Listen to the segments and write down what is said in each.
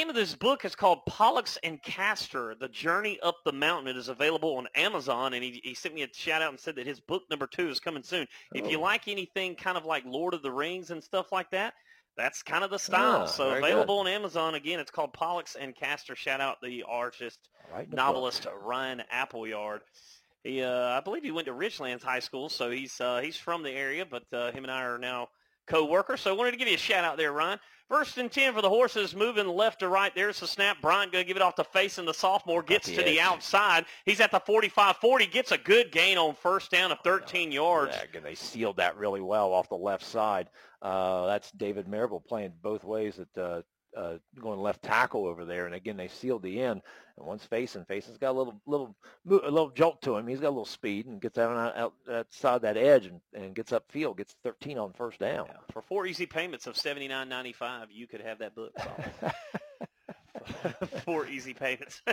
The name of this book is called Pollux and Castor, The Journey Up the Mountain. It is available on Amazon, and he sent me a shout out and said that his book number 2 is coming soon. If you Oh. like anything kind of like Lord of the Rings and stuff like that, that's kind of the style. So very available good. on Amazon. Again, it's called Pollux and Castor. Shout out the artist, Right in the novelist book. Ryan Appleyard. He, I believe he went to Richlands High School, so he's from the area, but him and I are now co-workers. So I wanted to give you a shout out there, Ryan. 1st and 10 for the Horses, moving left to right. There's the snap. Bryant going to give it off to Faison, the sophomore, gets to the outside. He's at the 45-40, gets a good gain on first down of 13 yards. Yeah, they sealed that really well off the left side. That's David Marable playing both ways at going left tackle over there, and again they sealed the end. And once Faison's got a little jolt to him. He's got a little speed and gets out outside that edge and gets upfield, gets 13 on first down. Yeah. For 4 easy payments of $79.95, you could have that book. 4 easy payments.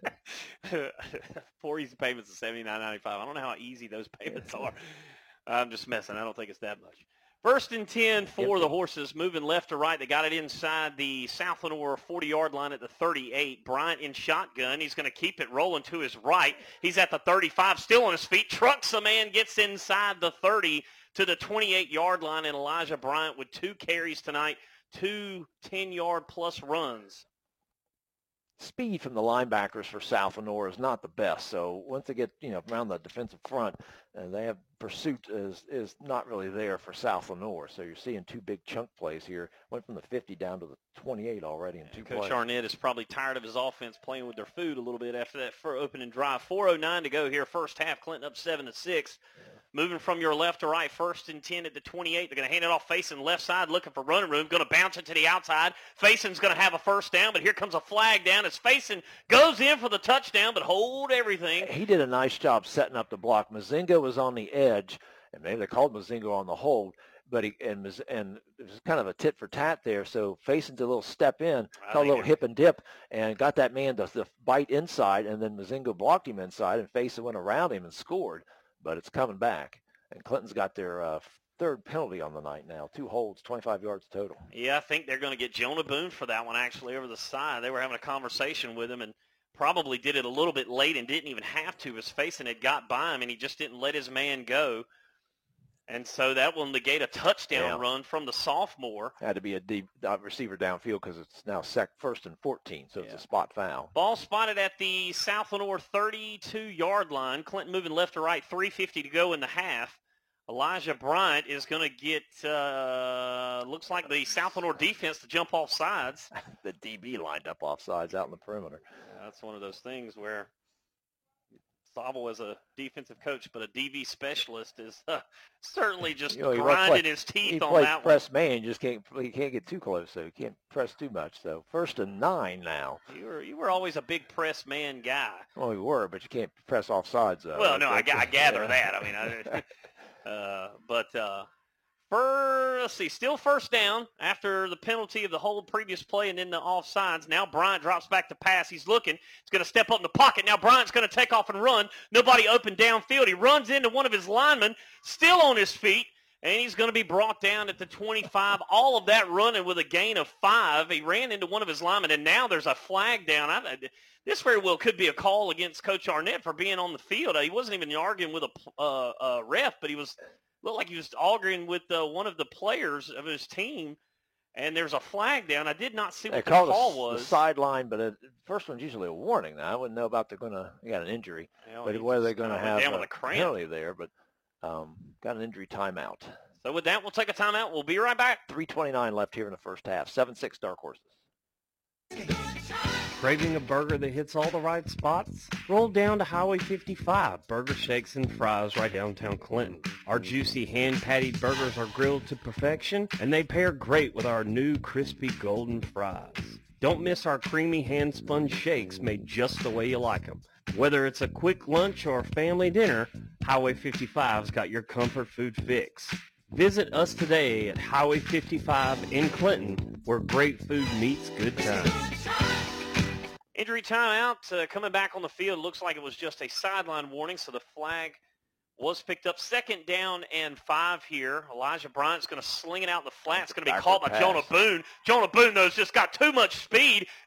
4 easy payments of $79.95. I don't know how easy those payments are. I'm just messing. I don't think it's that much. 1st and 10 for the Horses, moving left to right. They got it inside the South Lenoir 40-yard line at the 38. Bryant in shotgun. He's going to keep it rolling to his right. He's at the 35, still on his feet. Trucks a man, gets inside the 30 to the 28-yard line. And Elijah Bryant with 2 carries tonight, 2 10-yard-plus runs. Speed from the linebackers for South Lenoir is not the best. So once they get around the defensive front, they have pursuit is not really there for South Lenoir. So you're seeing 2 big chunk plays here. Went from the 50 down to the 28 already in 2 plays. Coach Arnett is probably tired of his offense playing with their food a little bit after that opening drive. 4:09 to go here, first half. Clinton up 7-6. Yeah. Moving from your left to right, 1st and 10 at the 28. They're going to hand it off Faison left side, looking for running room. Going to bounce it to the outside. Faison's going to have a first down, but here comes a flag down as Faison goes in for the touchdown, but hold everything. He did a nice job setting up the block. Mazinga was on the edge, and maybe they called Mazinga on the hold, but it was kind of a tit for tat there. So Faison's a little step in, a little hip and dip, and got that man to bite inside, and then Mazinga blocked him inside, and Faison went around him and scored. But it's coming back. And Clinton's got their 3rd penalty on the night now. 2 holds, 25 yards total. Yeah, I think they're going to get Jonah Boone for that one actually over the side. They were having a conversation with him and probably did it a little bit late and didn't even have to. His Faison had got by him, and he just didn't let his man go. And so that will negate a touchdown run from the sophomore. Had to be a deep receiver downfield because it's now 1st and 14, so it's a spot foul. Ball spotted at the South Lenoir 32-yard line. Clinton moving left to right, 3:50 to go in the half. Elijah Bryant is going to get, looks like the South Lenoir defense to jump off sides. The DB lined up off sides out in the perimeter. Yeah, that's one of those things where Saville is a defensive coach, but a DV specialist is certainly just grinding his teeth on that one. He press man, he can't get too close, so he can't press too much. So 1st and 9 now. You were always a big press man guy. Well, we were, but you can't press off sides though. Well, no, I gather that. I mean, let's see, still first down after the penalty of the whole previous play and then the offsides. Now Bryant drops back to pass. He's looking. He's going to step up in the pocket. Now Bryant's going to take off and run. Nobody open downfield. He runs into one of his linemen, still on his feet, and he's going to be brought down at the 25. All of that running with a gain of 5. He ran into one of his linemen, and now there's a flag down. This very well could be a call against Coach Arnett for being on the field. He wasn't even arguing with a ref, but he looked like he was arguing with one of the players of his team, and there's a flag down. I did not see what the call was. The sideline, but the first one's usually a warning. Now I wouldn't know about you got an injury, but whether they're going to have a penalty there, but got an injury timeout. So with that, we'll take a timeout. We'll be right back. 3:29 left here in the first half. 7-6 Dark Horses. Craving a burger that hits all the right spots? Roll down to Highway 55, Burger Shakes and Fries right downtown Clinton. Our juicy hand-patted burgers are grilled to perfection, and they pair great with our new crispy golden fries. Don't miss our creamy hand-spun shakes made just the way you like them. Whether it's a quick lunch or family dinner, Highway 55's got your comfort food fix. Visit us today at Highway 55 in Clinton, where great food meets good times. Injury timeout. Coming back on the field, looks like it was just a sideline warning, so the flag was picked up. 2nd down and 5 here. Elijah Bryant's going to sling it out in the flat. It's going to be caught by Jonah Boone. Jonah Boone, though, has just got too much speed.